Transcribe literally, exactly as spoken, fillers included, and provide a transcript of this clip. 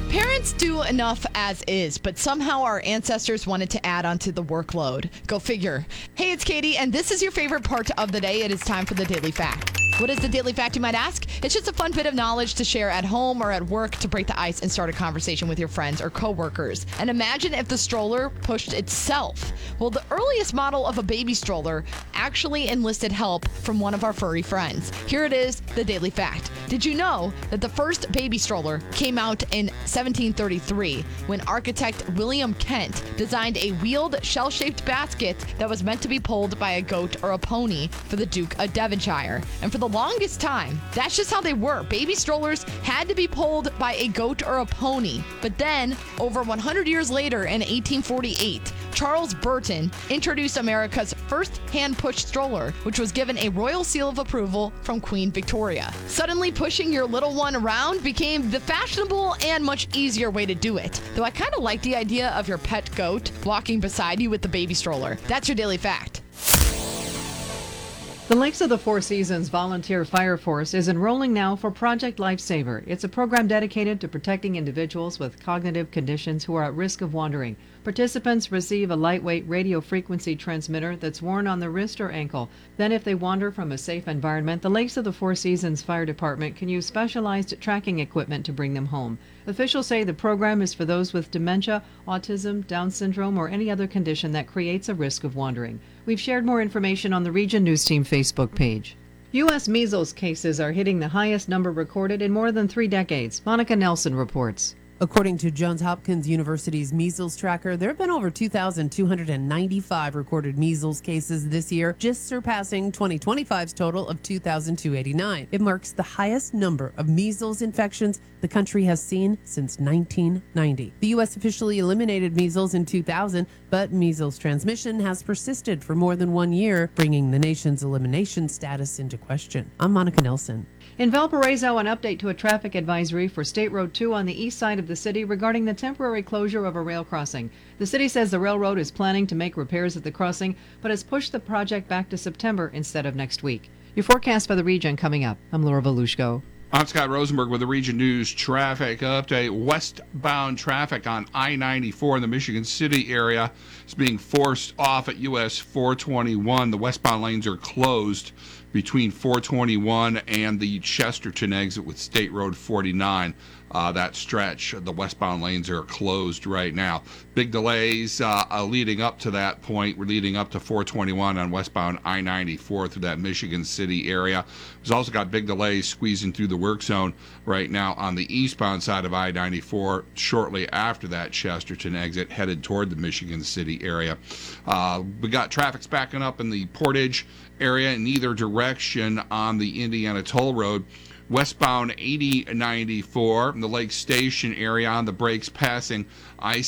Parents do enough as is, but somehow our ancestors wanted to add onto the workload. Go figure. Hey, it's Katie, and this is your favorite part of the day. It is time for the Daily Fact. What is the Daily Fact, you might ask? It's just a fun bit of knowledge to share at home or at work to break the ice and start a conversation with your friends or coworkers. And imagine if the stroller pushed itself. Well, the earliest model of a baby stroller actually enlisted help from one of our furry friends. Here it is, the Daily Fact. Did you know that the first baby stroller came out in seventeen thirty-three when architect William Kent designed a wheeled shell-shaped basket that was meant to be pulled by a goat or a pony for the Duke of Devonshire? And for the longest time, that's just how they were. Baby strollers had to be pulled by a goat or a pony. But then, over one hundred years later in eighteen forty-eight, Charles Burton introduced America's first hand-push stroller, which was given a royal seal of approval from Queen Victoria. Suddenly, pushing your little one around became the fashionable and much easier way to do it. Though I kind of like the idea of your pet goat walking beside you with the baby stroller. That's your Daily Fact. The Lakes of the Four Seasons Volunteer Fire Force is enrolling now for Project Lifesaver. It's a program dedicated to protecting individuals with cognitive conditions who are at risk of wandering. Participants receive a lightweight radio frequency transmitter that's worn on the wrist or ankle. Then, if they wander from a safe environment, the Lakes of the Four Seasons Fire Department can use specialized tracking equipment to bring them home. Officials say the program is for those with dementia, autism, Down syndrome, or any other condition that creates a risk of wandering. We've shared more information on the Region News Team Facebook page. U S measles cases are hitting the highest number recorded in more than three decades. Monica Nelson reports. According to Johns Hopkins University's measles tracker, there have been over two thousand two hundred ninety-five recorded measles cases this year, just surpassing twenty twenty-five's total of two thousand two hundred eighty-nine. It marks the highest number of measles infections the country has seen since nineteen ninety. The U S officially eliminated measles in two thousand, but measles transmission has persisted for more than one year, bringing the nation's elimination status into question. I'm Monica Nelson. In Valparaiso, an update to a traffic advisory for State Road two on the east side of the city regarding the temporary closure of a rail crossing. The city says the railroad is planning to make repairs at the crossing, but has pushed the project back to September instead of next week. Your forecast for the region coming up. I'm Laura Volushko. I'm Scott Rosenberg with the Region News traffic update. Westbound traffic on I ninety-four in the Michigan City area is being forced off at U S four twenty-one. The westbound lanes are closed between four twenty-one and the Chesterton exit with State Road forty-nine. Uh, that stretch, the westbound lanes are closed right now. Big delays uh, uh, leading up to that point. We're leading up to four twenty-one on westbound I ninety-four through that Michigan City area. We've also got big delays squeezing through the work zone right now on the eastbound side of I ninety-four shortly after that Chesterton exit headed toward the Michigan City area. Uh, we got traffic's backing up in the Portage area in either direction on the Indiana Toll Road. Westbound eighty ninety-four in the Lake Station area on the brakes passing I